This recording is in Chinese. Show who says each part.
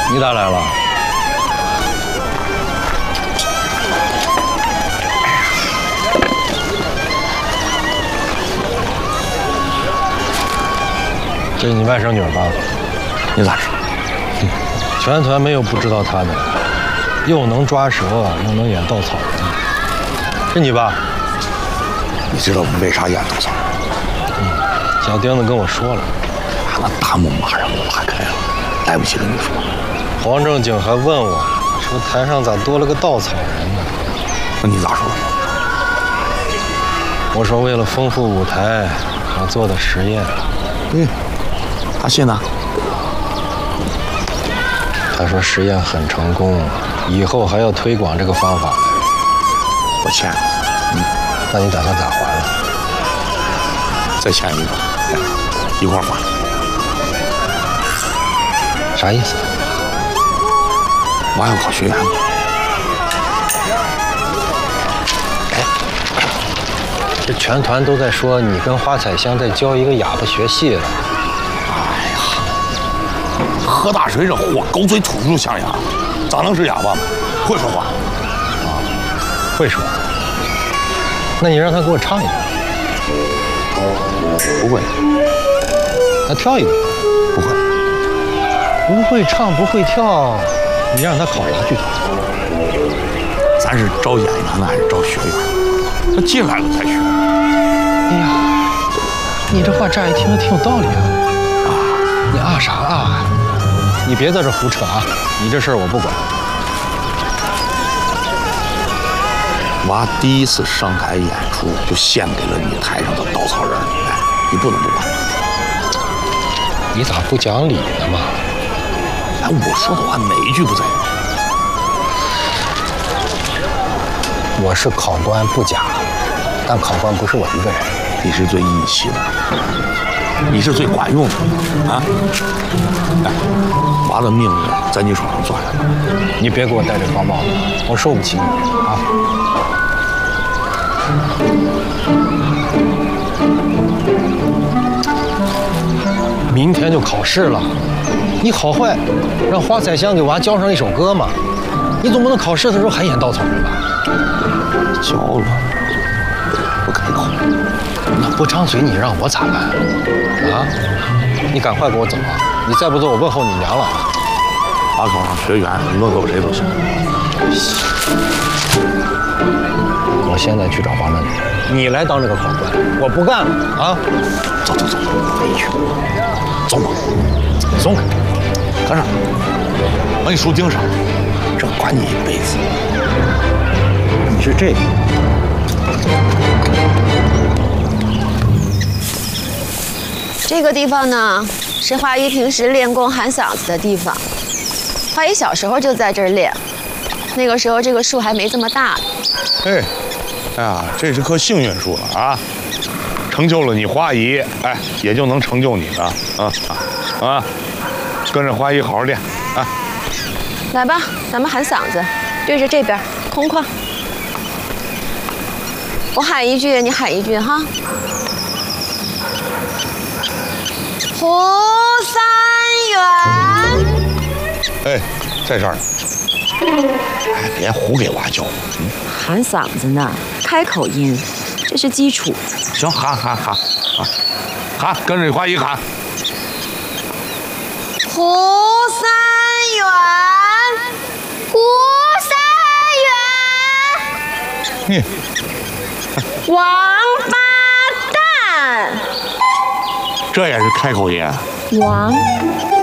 Speaker 1: 你咋来了？这是你外甥女吧？
Speaker 2: 你咋知道？
Speaker 1: 全团没有不知道她的，又能抓蛇，又能演稻草人。是你吧？
Speaker 2: 你知道我为啥演稻草人？
Speaker 1: 小丁子跟我说了，
Speaker 2: 那大幕马上就拉开了，来不及跟你说。
Speaker 1: 黄正经还问我说台上咋多了个稻草人呢？
Speaker 2: 那你咋说？
Speaker 1: 我说为了丰富舞台，我做的实验。
Speaker 2: 他信呢？
Speaker 1: 他说实验很成功，以后还要推广这个方法。
Speaker 2: 我欠了。
Speaker 1: 那你打算咋还了？
Speaker 2: 再欠一个，一块还。
Speaker 1: 啥意思？
Speaker 2: 我要考学员。
Speaker 1: 这全团都在说你跟花彩香在教一个哑巴学戏了。
Speaker 2: 哎呀，何大水这货狗嘴吐出象牙，咋能是哑巴呢？会说话
Speaker 1: 啊，会说。那你让他给我唱一个。
Speaker 2: 不会。
Speaker 1: 那跳一个。
Speaker 2: 不会。
Speaker 1: 不会唱不会跳，你让他考啥剧团？
Speaker 2: 咱是招演员呢还是招学员？他进来了才学。
Speaker 1: 哎呀，你这话乍一听挺有道理啊！你啊啥啊？你别在这胡扯啊！你这事儿我不管。
Speaker 2: 娃第一次上台演出就献给了你台上的稻草人，哎，你不能不管。
Speaker 1: 你咋不讲理呢嘛？
Speaker 2: 哎，我说的话哪一句不在理？
Speaker 1: 我是考官不假，但考官不是我一个人。
Speaker 2: 你是最义气的，你是最管用的啊！哎，娃的命运在你手上攥着，
Speaker 1: 你别给我戴这高帽子，我受不起你啊！明天就考试了，你好坏让花彩香给娃教上一首歌嘛？你总不能考试的时候还演稻草人吧？
Speaker 2: 教了，不开口。
Speaker 1: 那不张嘴，你让我咋办啊？你赶快给我走啊！你再不走，我问候你娘了。
Speaker 2: 娃考上学员，乐够谁都行。
Speaker 1: 我现在去找黄正经，你来当这个考官，我不干了啊！
Speaker 2: 走，回去，走嘛，
Speaker 1: 松开，
Speaker 2: 跟上，把你书盯上，这管你一辈子。
Speaker 1: 你是这个。
Speaker 3: 这个地方呢，是华姨平时练功喊嗓子的地方。华姨小时候就在这儿练，那个时候这个树还没这么大。
Speaker 2: 哎呀，这是棵幸运树了啊！成就了你花姨，哎，也就能成就你的啊！跟着花姨好好练啊！
Speaker 3: 来吧，咱们喊嗓子，对着这边，空旷。我喊一句，你喊一句哈。胡三元。
Speaker 2: 哎，在这儿呢。哎，别胡给娃教。
Speaker 3: 喊嗓子呢，开口音，这是基础。
Speaker 2: 行，喊，跟着花姨喊。
Speaker 3: 胡三元，胡三元。王八蛋。
Speaker 2: 这也是开口音。
Speaker 3: 王